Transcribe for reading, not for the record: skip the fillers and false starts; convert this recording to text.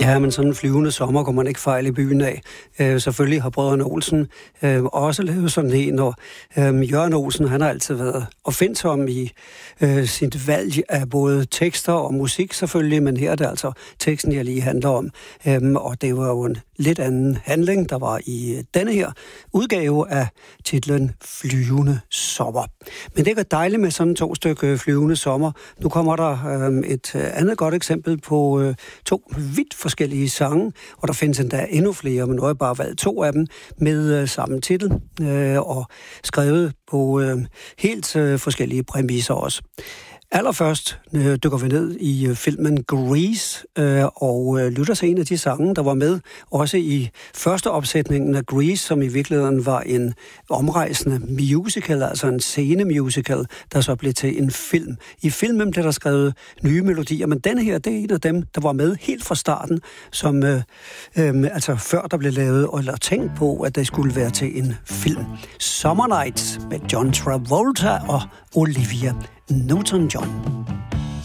Ja, men sådan en flyvende sommer går man ikke fejl i byen af. Selvfølgelig har brødrene Olsen også lavet sådan en, og Jørgen Olsen, han har altid været opfindsom i sit valg af både tekster og musik selvfølgelig, men her er det altså teksten, jeg lige handler om. Og det var jo en lidt anden handling, der var i denne her udgave af titlen Flyvende sommer. Men det er dejligt med sådan 2 stykker flyvende sommer. Nu kommer der et andet godt eksempel på 2 vidt forskellige sange, og der findes endda endnu flere, men nu har jeg bare valgt 2 af dem med samme titel, og skrevet på helt forskellige præmisser også. Allerførst dykker vi ned i filmen Grease og lytter til en af de sange, der var med også i første opsætningen af Grease, som i virkeligheden var en omrejsende musical, altså en scenemusical, der så blev til en film. I filmen blev der skrevet nye melodier, men den her, det er en af dem, der var med helt fra starten, som altså før der blev lavet eller tænkt på, at det skulle være til en film. Summer Nights med John Travolta og Olivia Newton-John.